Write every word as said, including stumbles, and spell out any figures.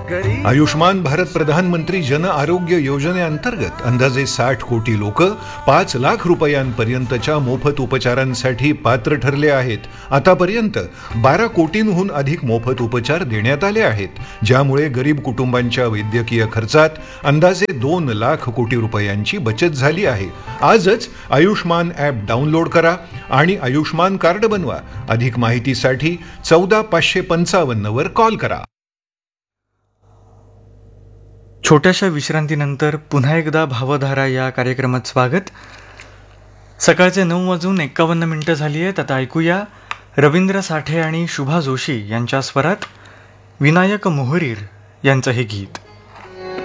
आयुष्मान भारत प्रधानमंत्री जन आरोग्य योजनेअंतर्गत अंदाजे साठ कोटी लोक पाच लाख रुपयांपर्यंतच्या मोफत उपचारांसाठी पात्र ठरले आहेत. आतापर्यंत बारा कोटींहून अधिक मोफत उपचार देण्यात आले आहेत, ज्यामुळे गरीब कुटुंबांच्या वैद्यकीय खर्चात अंदाजे दोन लाख कोटी रुपयांची बचत झाली आहे. आजच आयुष्मान ॲप डाउनलोड करा आणि आयुष्मान कार्ड बनवा. अधिक माहितीसाठी चौदा पाचशे पंचावन्न वर कॉल करा. छोट्याशा विश्रांतीनंतर पुन्हा एकदा भावधारा या कार्यक्रमात स्वागत. सकाळचे नऊ वाजून एक्कावन्न मिनिटं झाली आहेत. आता ऐकूया रवींद्र साठे आणि शुभा जोशी यांच्या स्वरात विनायक मोहरीर यांचं हे गीत.